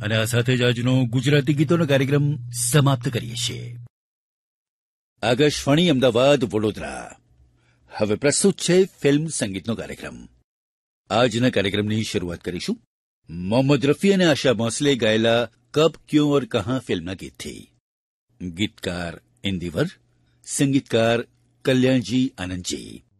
અને આ સાથે જ આજનો ગુજરાતી ગીતોનો કાર્યક્રમ સમાપ્ત કરીએ છીએ. આકાશવાણી અમદાવાદ વડોદરા. હવે પ્રસ્તુત છે ફિલ્મ સંગીતનો કાર્યક્રમ. આજના કાર્યક્રમની શરૂઆત કરીશું મોહમ્મદ રફી અને આશા ભોંસલે ગાયેલા કબ ક્યું ઓર કહાં ફિલ્મના ગીતથી. ગીતકાર ઇન્દિવર, સંગીતકાર કલ્યાણજી આનંદજી.